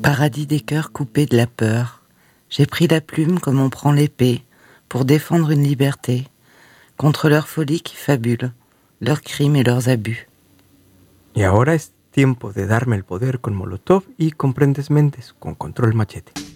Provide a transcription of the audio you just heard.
Paradis des cœurs coupés de la peur, j'ai pris la plume comme on prend l'épée pour défendre une liberté contre leurs folies qui fabulent, leurs crimes et leurs abus. Y ahora es tiempo de darme el poder con Molotov y Comprendes Mentes con Control Machete.